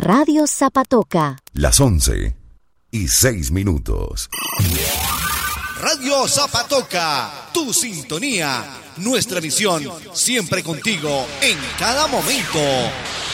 Radio Zapatoca. Las 11:06. Radio Zapatoca, tu sintonía, nuestra misión, siempre contigo en cada momento.